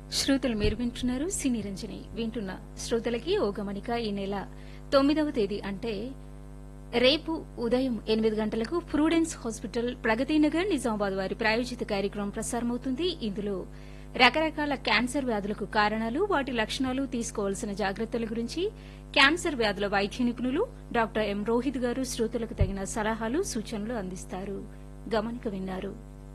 శ్రోతలు మీరు వింటున్నారు సినీ రంజని. వింటున్న శ్రోతలకి ఓ గమనిక. ఈ నెల 9వ తేదీ అంటే రేపు ఉదయం 8 గంటలకు ప్రూడెన్స్ హాస్పిటల్ ప్రగతినగర్ నిజామాబాద్ వారి ప్రాయోజిత కార్యక్రమం ప్రసారమవుతుంది. ఇందులో రకరకాల క్యాన్సర్ వ్యాధులకు కారణాలు, వాటి లక్షణాలు, తీసుకోవాల్సిన జాగ్రత్తల గురించి క్యాన్సర్ వ్యాధుల వైద్య నిపుణులు డాక్టర్ ఎం రోహిత్ గారు శ్రోతలకు తగిన సలహాలు, సూచనలు అందిస్తారు. గమనిక విన్నారు.